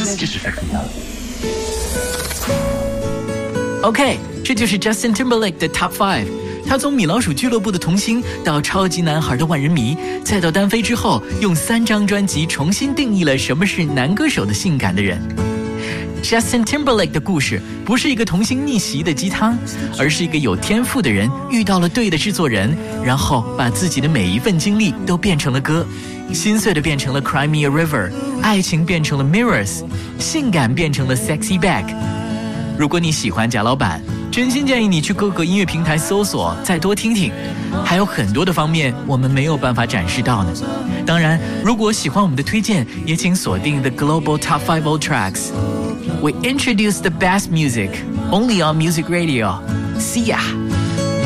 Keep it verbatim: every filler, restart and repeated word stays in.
OK， 这就是 Justin Timberlake 的 Top 五。他从米老鼠俱乐部的童星到超级男孩的万人迷，再到单飞之后，用三张专辑重新定义了什么是男歌手的性感的人。Justin Timberlake 的故事不是一个童星逆袭的鸡汤，而是一个有天赋的人遇到了对的制作人，然后把自己的每一份经历都变成了歌，心碎的变成了 Cry Me a River， 爱情变成了 Mirrors， 性感变成了 Sexy Back。 如果你喜欢贾老板，真心建议你去各个音乐平台搜索，再多听听，还有很多的方面我们没有办法展示到呢。当然，如果喜欢我们的推荐，也请锁定 The Global Top five Old Tracks。We introduce the best music only on Music Radio. See ya!